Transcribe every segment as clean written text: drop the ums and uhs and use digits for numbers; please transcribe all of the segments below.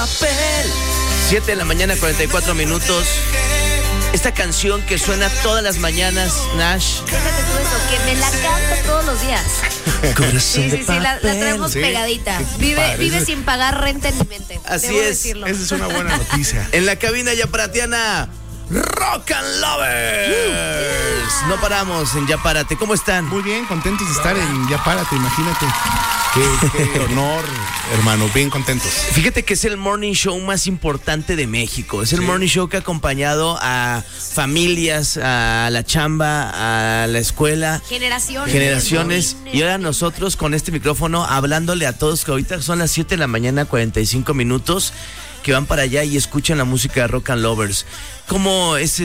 papel. 7 de la mañana, 44 minutos. Esta canción que suena todas las mañanas, Nash. Fíjate tú eso, que me la canto todos los días. Sí, la traemos pegadita. Vive sin pagar renta en mi mente. Así es. Decirlo. Esa es una buena noticia. En la cabina Yaparatiana, Rock and Lovers. No paramos en Ya Párate. ¿Cómo están? Muy bien, contentos de estar en Ya Párate, imagínate. Qué honor, hermano, bien contentos. Fíjate que es el morning show más importante de México. Es el morning show que ha acompañado a familias, a la chamba, a la escuela. Generaciones. Y ahora nosotros con este micrófono hablándole a todos, que ahorita son las 7 de la mañana, 45 minutos, que van para allá y escuchan la música de Rock and Lovers. ¿Cómo es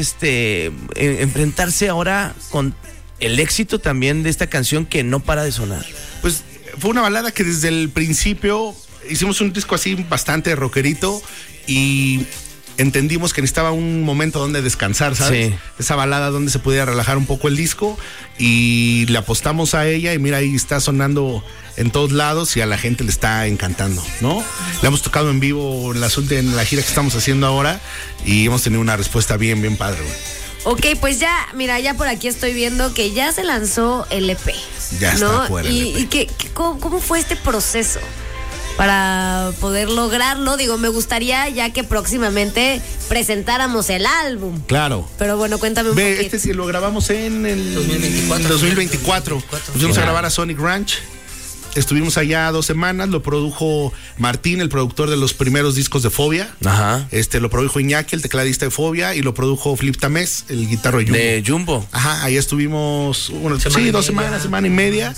enfrentarse ahora con el éxito también de esta canción que no para de sonar? Pues fue una balada que desde el principio hicimos un disco así bastante rockerito y entendimos que necesitaba un momento donde descansar, ¿sabes? Sí. Esa balada donde se pudiera relajar un poco el disco y le apostamos a ella y mira, ahí está sonando en todos lados y a la gente le está encantando, ¿no? Le hemos tocado en vivo en la gira que estamos haciendo ahora y hemos tenido una respuesta bien padre, güey. Ok, pues ya, mira, ya por aquí estoy viendo que ya se lanzó el EP. Ya está fuera el EP. ¿Y cómo fue este proceso para poder lograrlo? Digo, me gustaría ya que próximamente presentáramos el álbum. Claro. Pero bueno, cuéntame un poquito. Este sí lo grabamos en el 2024. Fuimos a grabar a Sonic Ranch. Estuvimos allá 2 semanas, lo produjo Martín, el productor de los primeros discos de Fobia. Ajá. Lo produjo Iñaki, el tecladista de Fobia, y lo produjo Flip Tamés, el guitarro de Jumbo. De Jumbo. Ajá, ahí estuvimos 2 semanas, semana y media.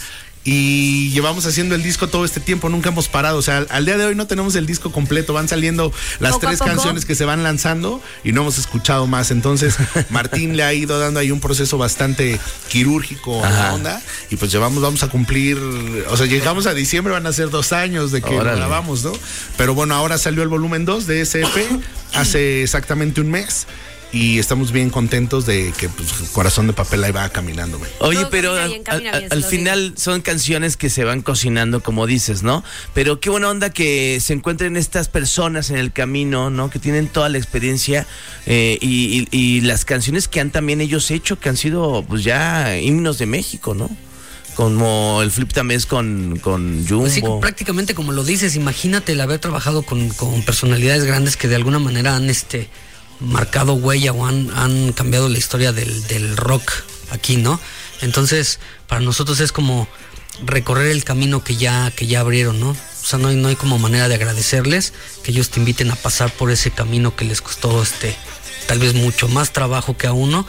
Y llevamos haciendo el disco todo este tiempo, nunca hemos parado. O sea, al día de hoy no tenemos el disco completo, van saliendo las 3 canciones que se van lanzando y no hemos escuchado más. Entonces, Martín le ha ido dando ahí un proceso bastante quirúrgico a la onda. Y pues vamos a cumplir, o sea, llegamos a diciembre, van a ser 2 años de que lo grabamos, ¿no? Pero bueno, ahora salió el volumen 2 de ese EP hace exactamente un mes. Y estamos bien contentos de que pues, Corazón de Papel ahí va caminando, güey. Oye, pero al final son canciones que se van cocinando, como dices, ¿no? Pero qué buena onda que se encuentren estas personas en el camino, ¿no? Que tienen toda la experiencia y las canciones que han también ellos hecho, que han sido pues ya himnos de México, ¿no? Como el Flip Tamés con Jumbo. Pues sí, prácticamente como lo dices, imagínate el haber trabajado con personalidades grandes que de alguna manera han marcado huella o han cambiado la historia del rock aquí, ¿no? Entonces, para nosotros es como recorrer el camino que ya abrieron, ¿no? O sea, no hay como manera de agradecerles que ellos te inviten a pasar por ese camino que les costó tal vez mucho más trabajo que a uno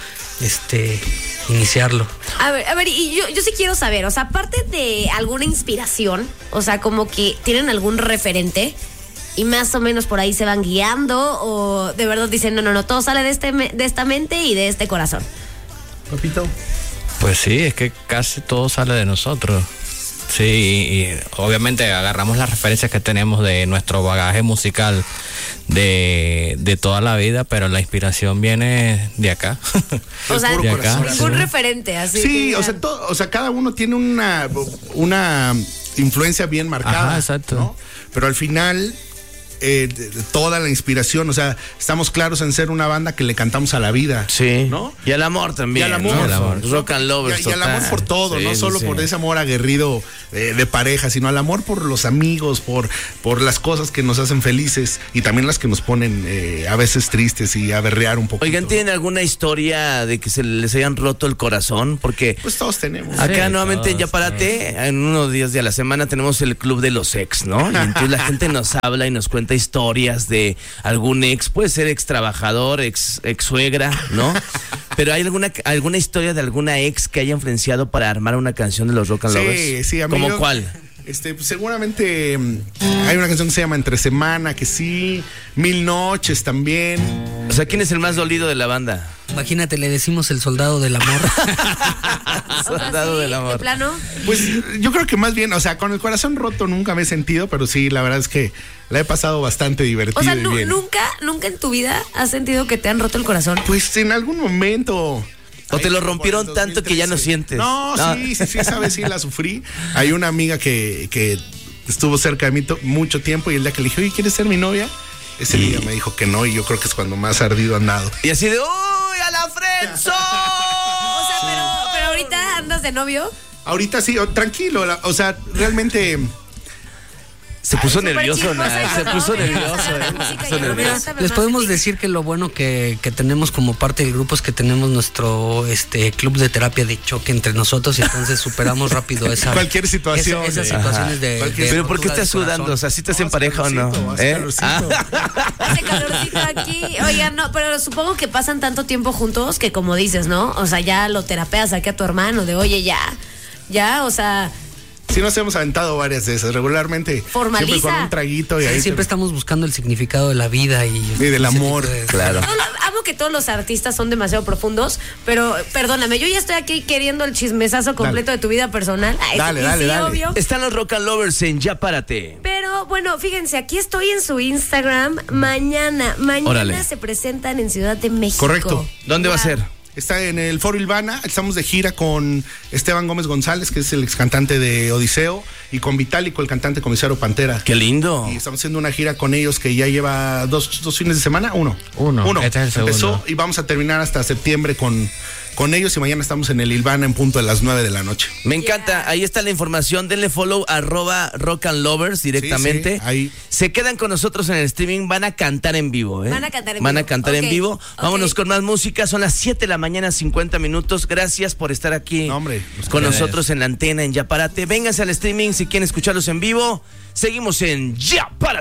iniciarlo. A ver, y yo sí quiero saber, o sea, aparte de alguna inspiración, o sea, como que tienen algún referente y más o menos por ahí se van guiando, o de verdad dicen, no, todo sale de esta mente y de este corazón. Papito. Pues sí, es que casi todo sale de nosotros. Sí, y obviamente agarramos las referencias que tenemos de nuestro bagaje musical de toda la vida, pero la inspiración viene de acá. O sea, de acá, ningún referente, así. Sí, o sea, cada uno tiene una influencia bien marcada. Ajá, exacto. ¿No? Pero al final toda la inspiración, o sea, estamos claros en ser una banda que le cantamos a la vida. Sí, ¿no? Y al amor también. Y al amor. ¿no? Rock and Lovers. Y al amor por todo, sí, no solo por ese amor aguerrido de pareja, sino al amor por los amigos, por las cosas que nos hacen felices y también las que nos ponen a veces tristes y a berrear un poco. Oigan, ¿tienen alguna historia de que se les hayan roto el corazón? Porque pues todos tenemos. Acá nuevamente en Ya Párate, en unos días de a la semana tenemos el Club de los Ex, ¿no? Y entonces la gente nos habla y nos cuenta historias de algún ex, puede ser ex trabajador, ex suegra, ¿no? Pero ¿hay alguna historia de alguna ex que haya influenciado para armar una canción de los Rock and Lovers? Sí, amigo. ¿Cómo cuál? Pues seguramente hay una canción que se llama Entre Semana, que sí, Mil Noches también. O sea, ¿quién es el más dolido de la banda? Imagínate, le decimos el soldado del amor. Soldado del amor. ¿De plano? Pues yo creo que más bien, o sea, con el corazón roto nunca me he sentido, pero sí, la verdad es que la he pasado bastante divertido. O sea, y bien. nunca en tu vida has sentido que te han roto el corazón. Pues en algún momento. ¿O te lo rompieron tanto que ya no sientes? No, sí, sabes, sí la sufrí. Hay una amiga que estuvo cerca de mí mucho tiempo y el día que le dije, oye, ¿quieres ser mi novia? Ese día me dijo que no y yo creo que es cuando más ardido han dado. Y así de, ¡uy, a la friendzone! O sea, pero ahorita andas de novio. Ahorita sí, tranquilo, o sea, realmente... Se puso nervioso, se puso nervioso. Les podemos decir que lo bueno que tenemos como parte del grupo es que tenemos nuestro club de terapia de choque entre nosotros y entonces superamos rápido cualquier situación. Esas situaciones de pero ¿por qué estás sudando? O sea, ¿sí estás en pareja o no? Hace calorcito aquí. Oigan, no, pero supongo que pasan tanto tiempo juntos que como dices, ¿no? O sea, ya lo terapeas aquí a tu hermano de, oye, ya, o sea... Sí, nos hemos aventado varias de esas. Regularmente. Formaliza. Siempre con un traguito y ahí. Siempre estamos buscando el significado de la vida y del amor. Claro. Amo que todos los artistas son demasiado profundos, pero perdóname, yo ya estoy aquí queriendo el chismesazo completo de tu vida personal. Dale. Obvio. Están los Rock and Lovers en Ya Párate. Pero bueno, fíjense, aquí estoy en su Instagram. Mañana Órale. se presentan en Ciudad de México. Correcto. ¿Dónde va a ser? Está en el Foro Ilvana, estamos de gira con Esteban Gómez González, que es el ex cantante de Odiseo, y con Vitálico, el cantante comisario Pantera. ¡Qué lindo! Y estamos haciendo una gira con ellos que ya lleva dos fines de semana, uno. Este es el segundo. Empezó y vamos a terminar hasta septiembre con ellos y mañana estamos en el Ilvana en punto de las 9 de la noche. Me encanta, ahí está la información, denle follow @rockandlovers directamente. Sí, ahí. Se quedan con nosotros en el streaming, van a cantar en vivo, ¿eh? Van a cantar en vivo. Vámonos con más música, son las 7 de la mañana, 50 minutos. Gracias por estar aquí con nosotros en la antena en Ya Párate. Vénganse al streaming si quieren escucharlos en vivo. Seguimos en Ya Párate.